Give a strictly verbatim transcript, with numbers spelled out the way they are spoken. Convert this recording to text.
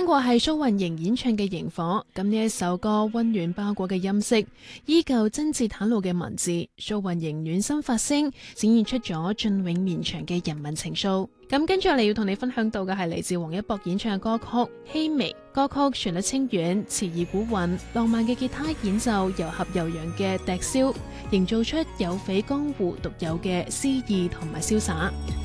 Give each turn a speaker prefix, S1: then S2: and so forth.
S1: 聽過係蘇運瑩演唱嘅《螢火》，咁呢一首歌溫暖包裹嘅音色，依舊真摯袒露嘅文字，蘇運瑩暖心發聲，展現出咗雋永綿長嘅人民情愫。咁跟住嚟要同你分享到嘅係嚟自王一博演唱嘅歌曲《熹微》，歌曲旋律清遠，詞意古韻，浪漫嘅吉他演奏，柔合悠揚嘅笛簫，營造出有匪江湖獨有嘅詩意同埋瀟灑。